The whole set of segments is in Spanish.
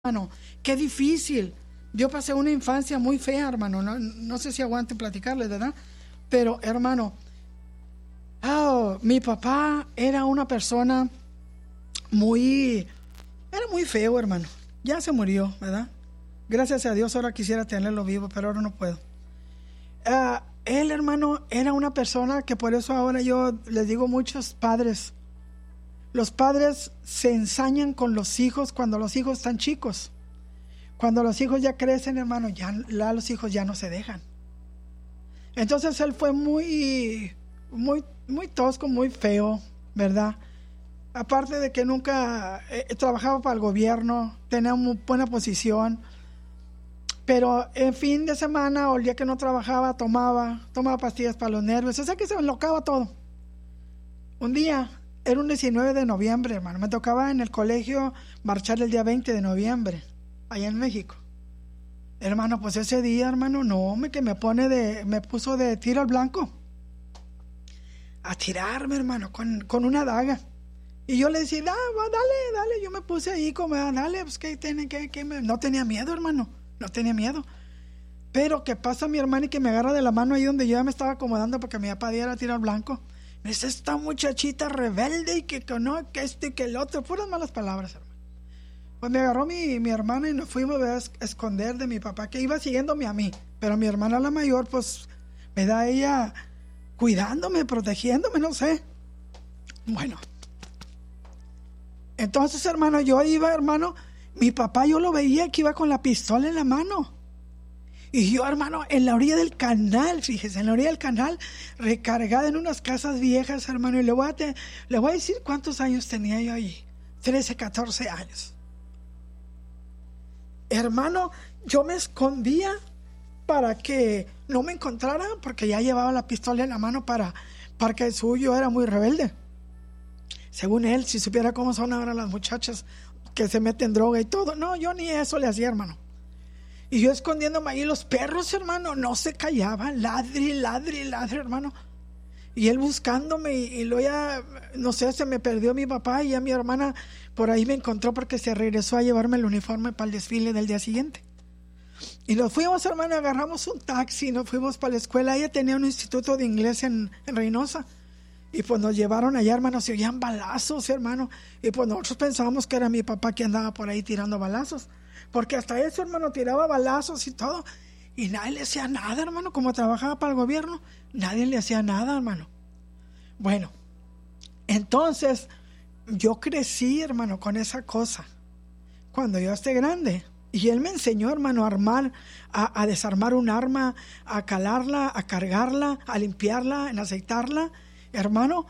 hermano, qué difícil. Yo pasé una infancia muy fea, hermano. No sé si aguante platicarles, ¿verdad? Pero, hermano, mi papá era una persona era muy feo, hermano. Ya se murió, ¿verdad? Gracias a Dios ahora quisiera tenerlo vivo, pero ahora no puedo. Él, hermano, era una persona que por eso ahora yo les digo muchos padres. Los padres se ensañan con los hijos cuando los hijos están chicos. Cuando los hijos ya crecen, hermano, ya los hijos ya no se dejan. Entonces él fue muy tosco, muy feo, ¿verdad? Aparte de que nunca trabajaba para el gobierno, tenía una buena posición, pero en fin de semana o el día que no trabajaba, tomaba pastillas para los nervios, o sea que se me enlocaba todo. Un día, era un 19 de noviembre, hermano, me tocaba en el colegio marchar el día 20 de noviembre, allá en México. Hermano, pues ese día, hermano, me puso de tiro al blanco, a tirarme, hermano, con una daga. Y yo le decía, dale, yo me puse ahí como, dale, pues no tenía miedo, hermano, no tenía miedo. Pero que pasa mi hermano y que me agarra de la mano ahí donde yo ya me estaba acomodando porque mi papá diera tiro al blanco. Me dice, esta muchachita rebelde y que no, que esto y que el otro, puras malas palabras, hermano. Pues me agarró mi hermana y nos fuimos a esconder de mi papá, que iba siguiéndome a mí. Pero mi hermana la mayor, pues, me da ella cuidándome, protegiéndome, no sé. Bueno. Entonces, hermano, yo iba, hermano, mi papá yo lo veía que iba con la pistola en la mano. Y yo, hermano, en la orilla del canal, fíjese, en la orilla del canal, recargada en unas casas viejas, hermano. Y le voy a decir cuántos años tenía yo allí. 13, 14 años. Hermano, yo me escondía para que no me encontraran, porque ya llevaba la pistola en la mano para que el suyo era muy rebelde. Según él, si supiera cómo son ahora las muchachas que se meten droga y todo. No, yo ni eso le hacía, hermano. Y yo escondiéndome ahí, los perros, hermano, no se callaban, ladre, hermano. Y él buscándome y luego ya, no sé, se me perdió mi papá y ya mi hermana por ahí me encontró porque se regresó a llevarme el uniforme para el desfile del día siguiente. Y nos fuimos, hermano, agarramos un taxi y nos fuimos para la escuela. Ella tenía un instituto de inglés en Reynosa. Y pues nos llevaron allá, hermano, se oían balazos, hermano. Y pues nosotros pensábamos que era mi papá que andaba por ahí tirando balazos. Porque hasta eso, hermano, tiraba balazos y todo. Y nadie le hacía nada, hermano. Como trabajaba para el gobierno, nadie le hacía nada, hermano. Bueno, entonces yo crecí, hermano, con esa cosa. Cuando yo esté grande. Y él me enseñó, hermano, a armar, a desarmar un arma, a calarla, a cargarla, a limpiarla, en aceitarla, hermano.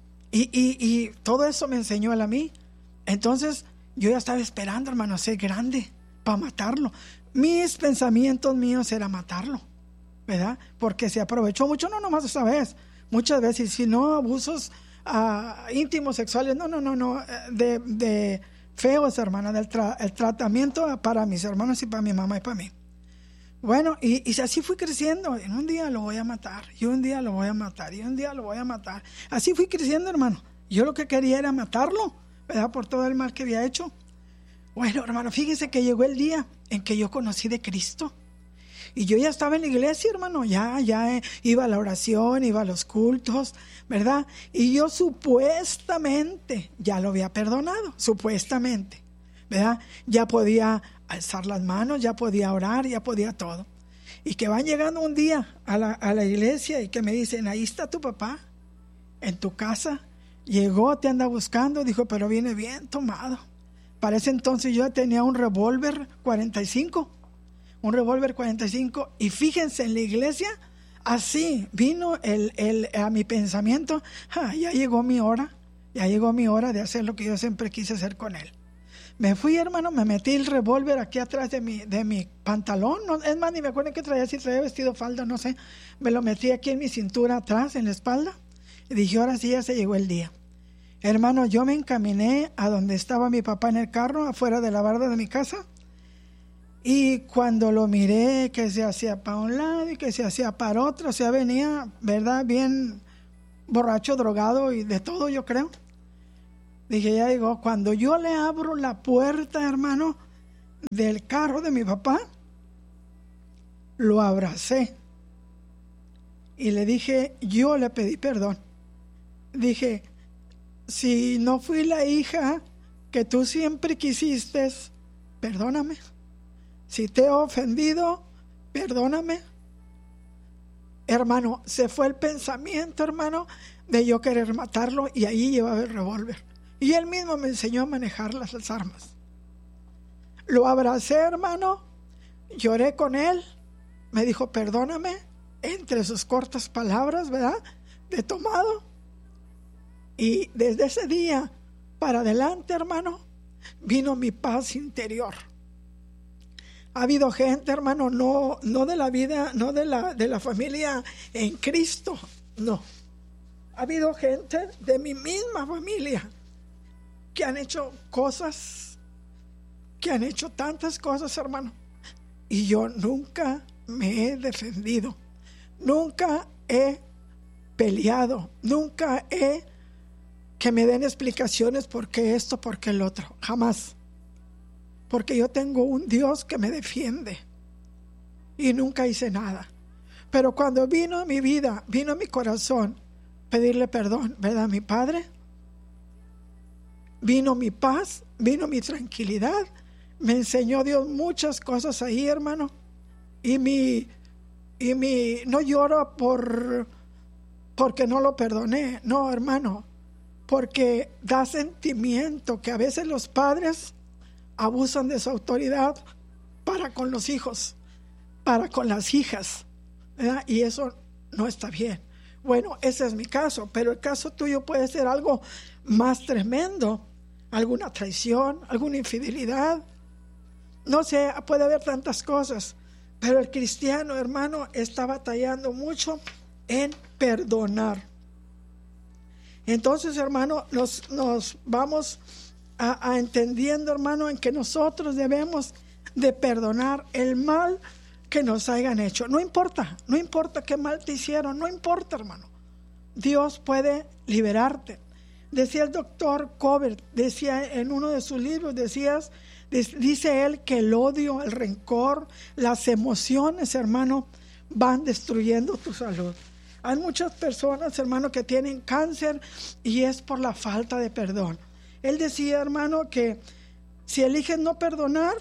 Y todo eso me enseñó él a mí. Entonces yo ya estaba esperando, hermano, a ser grande para matarlo. Mis pensamientos míos era matarlo, ¿verdad? Porque se aprovechó mucho, no nomás esa vez, muchas veces, si no abusos íntimos sexuales, de feos, hermana, el tratamiento para mis hermanos y para mi mamá y para mí. Bueno, y así fui creciendo. En un día lo voy a matar, y un día lo voy a matar, y un día lo voy a matar. Así fui creciendo, hermano. Yo lo que quería era matarlo, ¿verdad? Por todo el mal que había hecho. Bueno, hermano, fíjese que llegó el día en que yo conocí de Cristo. Y yo ya estaba en la iglesia, hermano, ya iba a la oración, iba a los cultos, ¿verdad? Y yo supuestamente ya lo había perdonado, supuestamente, ¿verdad? Ya podía alzar las manos, ya podía orar, ya podía todo. Y que van llegando un día a la iglesia y que me dicen, ahí está tu papá, en tu casa, llegó, te anda buscando, dijo, pero viene bien tomado. Para ese entonces yo tenía un revólver 45, y fíjense, en la iglesia, así vino a mi pensamiento, ya llegó mi hora de hacer lo que yo siempre quise hacer con él. Me fui, hermano, me metí el revólver aquí atrás de mi pantalón, no, es más, ni me acuerdo qué traía, si traía vestido, falda, no sé, me lo metí aquí en mi cintura atrás, en la espalda, y dije, ahora sí ya se llegó el día. Hermano, yo me encaminé a donde estaba mi papá en el carro, afuera de la barda de mi casa. Y cuando lo miré, que se hacía para un lado y que se hacía para otro, o sea, venía, ¿verdad? Bien borracho, drogado y de todo, yo creo. Dije, ya llegó. Cuando yo le abro la puerta, hermano, del carro de mi papá, lo abracé y le dije, yo le pedí perdón. Dije, si no fui la hija que tú siempre quisiste, perdóname. Si te he ofendido, perdóname. Hermano, se fue el pensamiento, hermano, de yo querer matarlo, y ahí llevaba el revólver. Y él mismo me enseñó a manejar las armas. Lo abracé, hermano, lloré con él, me dijo, perdóname, entre sus cortas palabras, ¿verdad?, de tomado. Y desde ese día para adelante, hermano, vino mi paz interior. Ha habido gente, hermano, no de la vida, no de la familia en Cristo, no. Ha habido gente de mi misma familia que han hecho cosas, que han hecho tantas cosas, hermano. Y yo nunca me he defendido, nunca he peleado, nunca he que me den explicaciones por qué esto, por qué el otro, jamás. Porque yo tengo un Dios que me defiende y nunca hice nada. Pero cuando vino a mi vida, vino a mi corazón pedirle perdón, ¿verdad, mi Padre? Vino mi paz, vino mi tranquilidad. Me enseñó Dios muchas cosas ahí, hermano. Y no lloro porque no lo perdoné, no, hermano, porque da sentimiento que a veces los padres abusan de su autoridad para con los hijos, para con las hijas, ¿verdad? Y eso no está bien. Bueno, ese es mi caso, pero el caso tuyo puede ser algo más tremendo, alguna traición, alguna infidelidad, no sé, puede haber tantas cosas, pero el cristiano, hermano, está batallando mucho en perdonar. Entonces, hermano, nos vamos a entendiendo, hermano, en que nosotros debemos de perdonar el mal que nos hayan hecho. No importa qué mal te hicieron, no importa, hermano. Dios puede liberarte. Decía el doctor Covert, decía en uno de sus libros, dice él que el odio, el rencor, las emociones, hermano, van destruyendo tu salud. Hay muchas personas, hermano, que tienen cáncer y es por la falta de perdón. Él decía, hermano, que si eliges no perdonar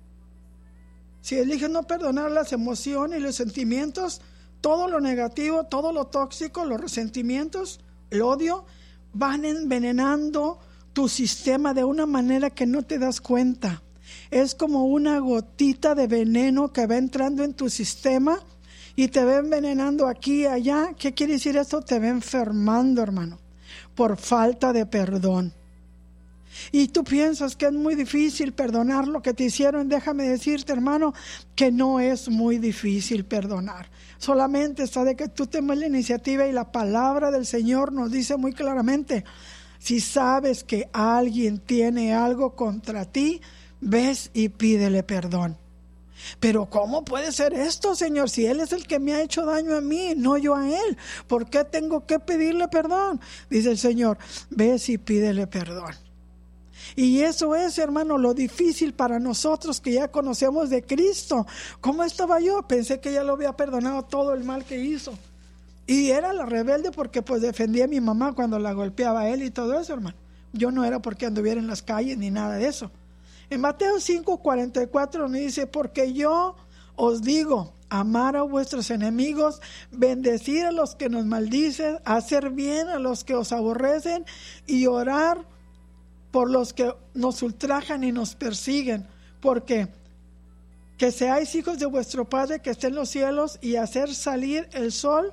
las emociones y los sentimientos, todo lo negativo, todo lo tóxico, los resentimientos, el odio, van envenenando tu sistema de una manera que no te das cuenta. Es como una gotita de veneno que va entrando en tu sistema y te va envenenando aquí y allá. ¿Qué quiere decir esto? Te va enfermando, hermano, por falta de perdón. Y tú piensas que es muy difícil perdonar lo que te hicieron. Déjame decirte, hermano, que no es muy difícil perdonar. Solamente está de que tú tomes la iniciativa, y la palabra del Señor nos dice muy claramente: si sabes que alguien tiene algo contra ti, ves y pídele perdón. Pero ¿cómo puede ser esto, Señor? Si Él es el que me ha hecho daño a mí, no yo a Él. ¿Por qué tengo que pedirle perdón? Dice el Señor, ves y pídele perdón. Y eso es, hermano, lo difícil para nosotros que ya conocemos de Cristo. ¿Cómo estaba yo? Pensé que ya lo había perdonado todo el mal que hizo. Y era la rebelde porque pues defendía a mi mamá cuando la golpeaba a él y todo eso, hermano. Yo no era porque anduviera en las calles ni nada de eso. En Mateo 5:44 nos dice: porque yo os digo, amar a vuestros enemigos, bendecir a los que nos maldicen, hacer bien a los que os aborrecen y orar por los que nos ultrajan y nos persiguen, porque que seáis hijos de vuestro Padre que está en los cielos, y hacer salir el sol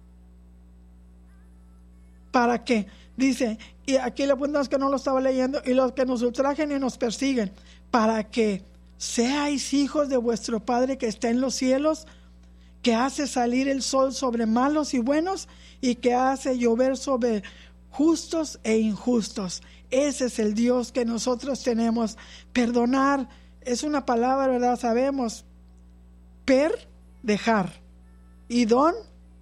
para que, dice, y aquí le apuntamos que no lo estaba leyendo, y los que nos ultrajen y nos persiguen, para que seáis hijos de vuestro Padre que está en los cielos, que hace salir el sol sobre malos y buenos, y que hace llover sobre justos e injustos. Ese es el Dios que nosotros tenemos. Perdonar es una palabra, ¿verdad? Sabemos. Dejar. Y don,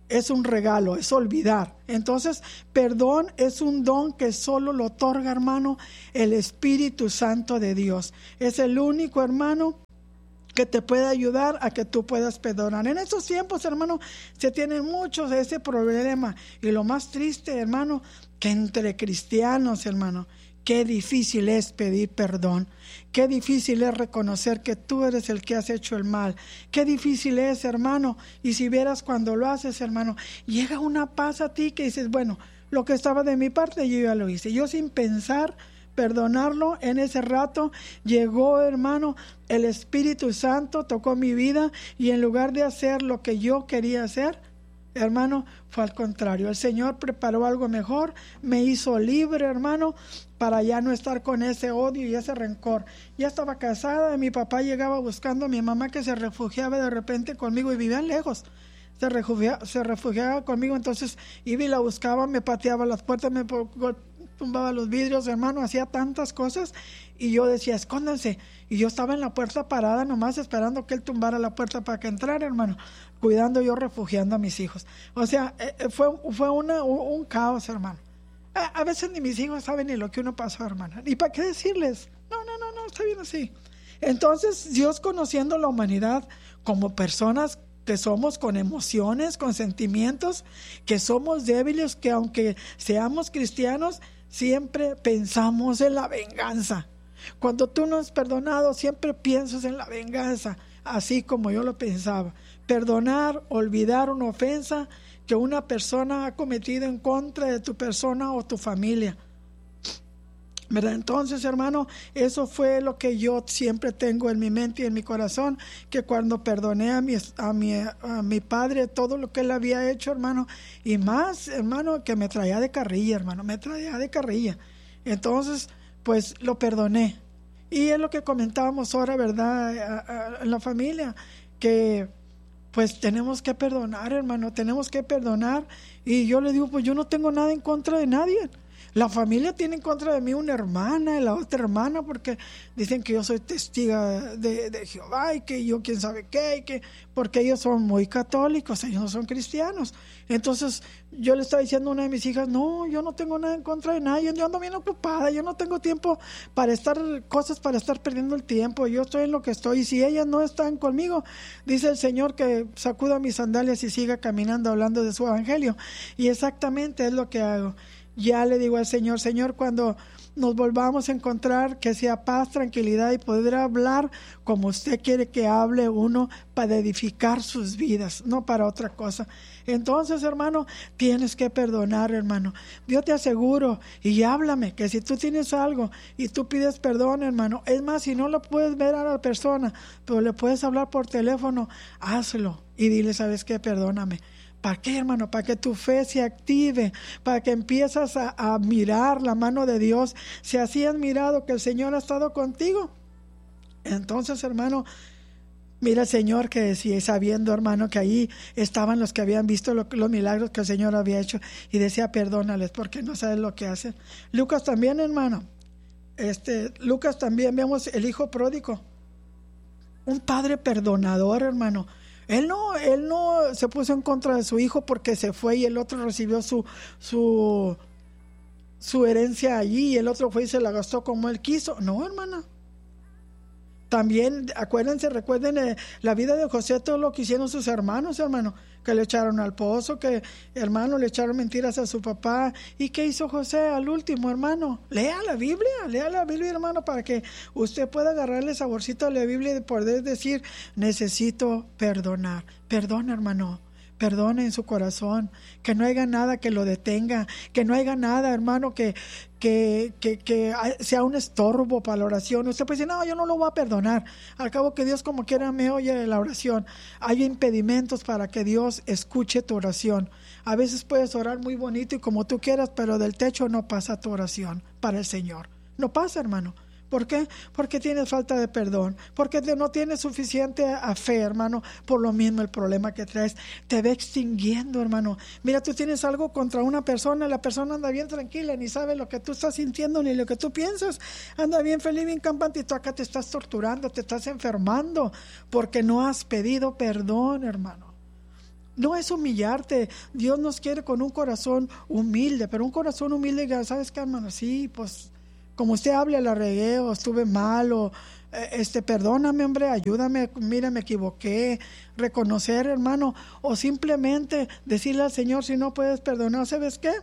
es un regalo, es olvidar. Entonces, perdón es un don que solo lo otorga, hermano, el Espíritu Santo de Dios. Es el único, hermano, que te puede ayudar a que tú puedas perdonar. En estos tiempos, hermano, se tienen muchos de ese problema. Y lo más triste, hermano, que entre cristianos, hermano, qué difícil es pedir perdón. Qué difícil es reconocer que tú eres el que has hecho el mal. Qué difícil es, hermano. Y si vieras cuando lo haces, hermano, llega una paz a ti que dices, bueno, lo que estaba de mi parte yo ya lo hice. Yo sin pensar perdonarlo, en ese rato llegó, hermano, el Espíritu Santo, tocó mi vida y en lugar de hacer lo que yo quería hacer, hermano, fue al contrario. El Señor preparó algo mejor, me hizo libre, hermano, para ya no estar con ese odio y ese rencor. Ya estaba casada, mi papá llegaba buscando a mi mamá, que se refugiaba de repente conmigo y vivían lejos. Se refugiaba conmigo, entonces iba y la buscaba, me pateaba las puertas, me tumbaba los vidrios, hermano, hacía tantas cosas y yo decía, escóndanse, y yo estaba en la puerta parada nomás esperando que él tumbara la puerta para que entrara, hermano, cuidando yo, refugiando a mis hijos. O sea, fue un caos, hermano. A veces ni mis hijos saben ni lo que uno pasó, hermano, y para qué decirles, no, está bien así. Entonces Dios, conociendo la humanidad como personas que somos, con emociones, con sentimientos, que somos débiles, que aunque seamos cristianos, siempre pensamos en la venganza. Cuando tú no has perdonado, siempre piensas en la venganza, así como yo lo pensaba. Perdonar, olvidar una ofensa que una persona ha cometido en contra de tu persona o tu familia, ¿verdad? Entonces, hermano, eso fue lo que yo siempre tengo en mi mente y en mi corazón, que cuando perdoné a mi padre todo lo que él había hecho, hermano, y más, hermano, que me traía de carrilla, hermano, me traía de carrilla. Entonces, pues lo perdoné. Y es lo que comentábamos ahora, ¿verdad? En la familia, que pues tenemos que perdonar, hermano, tenemos que perdonar. Y yo le digo, pues yo no tengo nada en contra de nadie. La tiene en contra de mí una hermana y la otra hermana, porque dicen que yo soy testiga de Jehová y que yo quién sabe qué, y que porque ellos son muy católicos, ellos no son cristianos. Entonces yo le estaba diciendo a una de mis hijas, no, yo no tengo nada en contra de nadie, yo ando bien ocupada, yo no tengo tiempo para estar perdiendo el tiempo, yo estoy en lo que estoy, y si ellas no están conmigo, dice el Señor que sacuda mis sandalias y siga caminando hablando de su evangelio. Y exactamente es lo que hago. Ya le digo al Señor, Señor, cuando nos volvamos a encontrar, que sea paz, tranquilidad y poder hablar como usted quiere que hable uno, para edificar sus vidas, no para otra cosa. Entonces, hermano, tienes que perdonar, hermano. Yo te aseguro, y háblame, que si tú tienes algo y tú pides perdón, hermano, es más, si no lo puedes ver a la persona, pero le puedes hablar por teléfono, hazlo y dile, ¿sabes qué? Perdóname. ¿Para qué, hermano? Para que tu fe se active, para que empiezas a mirar la mano de Dios. Si así has mirado que el Señor ha estado contigo, entonces, hermano, mira el Señor, que decía, sabiendo, hermano, que ahí estaban los que habían visto los milagros que el Señor había hecho, y decía, perdónales porque no saben lo que hacen. Lucas también, hermano, Lucas también, vemos el hijo pródigo, un padre perdonador, hermano. Él no se puso en contra de su hijo porque se fue y el otro recibió su herencia allí y el otro fue y se la gastó como él quiso. No, hermana. También, recuerden la vida de José, todo lo que hicieron sus hermanos, hermano, que le echaron al pozo, que hermano le echaron mentiras a su papá. ¿Y qué hizo José al último, hermano? Lea la Biblia, hermano, para que usted pueda agarrarle saborcito a la Biblia y poder decir, necesito perdonar. Perdona, hermano. Perdone en su corazón, que no haya nada que lo detenga, que no haya nada, hermano, que sea un estorbo para la oración. Usted puede decir, no, yo no lo voy a perdonar. Al cabo que Dios como quiera me oye la oración. Hay impedimentos para que Dios escuche tu oración. A veces puedes orar muy bonito y como tú quieras, pero del techo no pasa tu oración para el Señor. No pasa, hermano. ¿Por qué? Porque tienes falta de perdón, porque no tienes suficiente fe, hermano. Por lo mismo el problema que traes te va extinguiendo, hermano. Mira, tú tienes algo contra una persona, la persona anda bien tranquila, ni sabe lo que tú estás sintiendo ni lo que tú piensas, anda bien feliz, bien campante, y tú acá te estás torturando, te estás enfermando porque no has pedido perdón, hermano. No es humillarte. Dios nos quiere con un corazón humilde, pero un corazón humilde que, ¿sabes qué, hermano? Sí, pues, como usted habla, la regué, o estuve mal, o perdóname, hombre, ayúdame, mira, me equivoqué. Reconocer, hermano, o simplemente decirle al Señor, si no puedes perdonar, ¿sabes qué?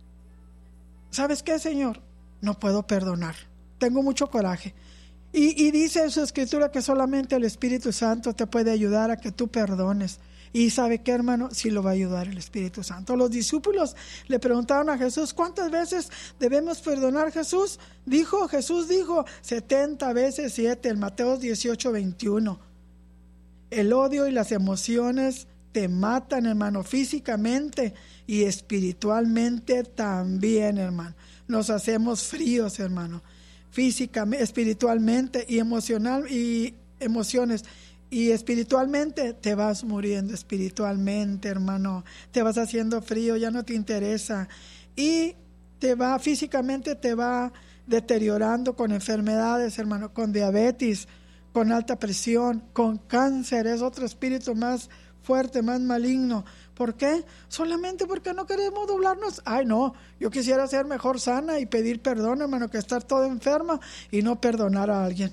¿Sabes qué, Señor? No puedo perdonar. Tengo mucho coraje. Y dice en su escritura que solamente el Espíritu Santo te puede ayudar a que tú perdones. Y ¿sabe qué, hermano? Sí lo va a ayudar el Espíritu Santo. Los discípulos le preguntaron a Jesús, ¿cuántas veces debemos perdonar, Jesús? Jesús dijo 70 veces 7 en Mateo 18:21. El odio y las emociones te matan, hermano, físicamente y espiritualmente también, hermano. Nos hacemos fríos, hermano, físicamente, espiritualmente y emociones. Y espiritualmente te vas muriendo, espiritualmente, hermano, te vas haciendo frío, ya no te interesa. Y físicamente te va deteriorando con enfermedades, hermano, con diabetes, con alta presión, con cáncer. Es otro espíritu más fuerte, más maligno. ¿Por qué? Solamente porque no queremos doblarnos. Ay, no, yo quisiera ser mejor sana y pedir perdón, hermano, que estar toda enferma y no perdonar a alguien.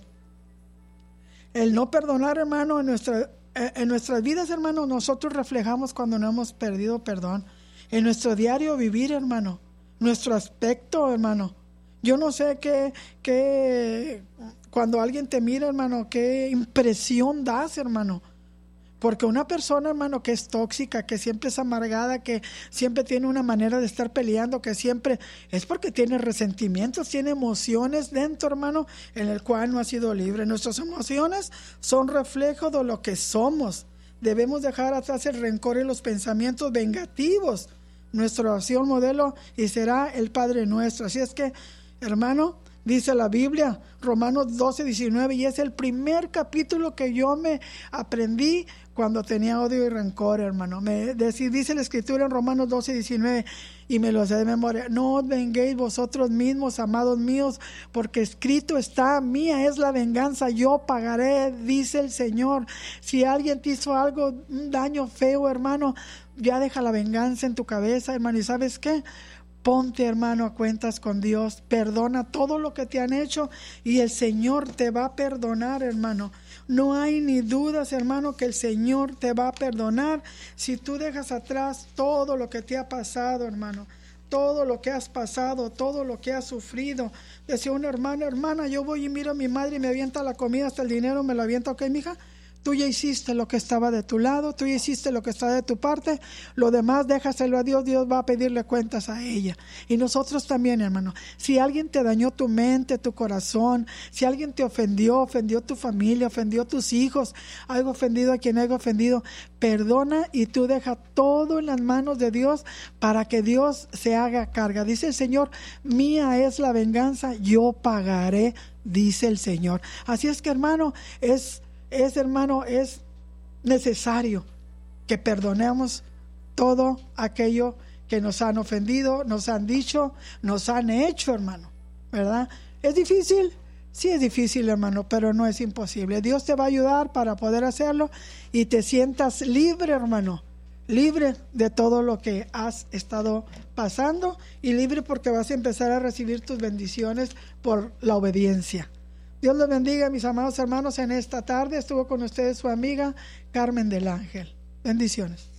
El no perdonar, hermano, en nuestras vidas, hermano, nosotros reflejamos cuando no hemos perdido perdón. En nuestro diario vivir, hermano, nuestro aspecto, hermano. Yo no sé qué cuando alguien te mira, hermano, qué impresión das, hermano. Porque una persona, hermano, que es tóxica, que siempre es amargada, que siempre tiene una manera de estar peleando, que siempre es porque tiene resentimientos, tiene emociones dentro, hermano, en el cual no ha sido libre. Nuestras emociones son reflejo de lo que somos. Debemos dejar atrás el rencor y los pensamientos vengativos. Nuestra oración modelo y será el Padre Nuestro. Así es que, hermano, dice la Biblia, Romanos 12:19, y es el primer capítulo que yo me aprendí cuando tenía odio y rencor, hermano. Dice la Escritura en Romanos 12:19, y me lo sé de memoria: no os venguéis vosotros mismos, amados míos, porque escrito está, mía es la venganza, yo pagaré, dice el Señor. Si alguien te hizo algo, un daño feo, hermano, ya deja la venganza en tu cabeza, hermano, y ¿sabes qué? Ponte, hermano, a cuentas con Dios, perdona todo lo que te han hecho y el Señor te va a perdonar, hermano. No hay ni dudas, hermano, que el Señor te va a perdonar si tú dejas atrás todo lo que te ha pasado, hermano. Todo lo que has pasado, todo lo que has sufrido. Decía una hermana, yo voy y miro a mi madre y me avienta la comida, hasta el dinero me lo avienta. ¿Ok, mija? Tú ya hiciste lo que estaba de tu lado, tú ya hiciste lo que está de tu parte, lo demás déjaselo a Dios, Dios va a pedirle cuentas a ella. Y nosotros también, hermano, si alguien te dañó tu mente, tu corazón, si alguien te ofendió tu familia, ofendió tus hijos, algo ofendido a quien haya ofendido, perdona y tú deja todo en las manos de Dios para que Dios se haga carga. Dice el Señor, mía es la venganza, yo pagaré, dice el Señor. Así es que, hermano, es necesario que perdonemos todo aquello que nos han ofendido, nos han dicho, nos han hecho, hermano, ¿verdad? ¿Es difícil? Sí es difícil, hermano, pero no es imposible. Dios te va a ayudar para poder hacerlo y te sientas libre, hermano, libre de todo lo que has estado pasando y libre porque vas a empezar a recibir tus bendiciones por la obediencia. Dios los bendiga, mis amados hermanos. En esta tarde estuvo con ustedes su amiga Carmen del Ángel. Bendiciones.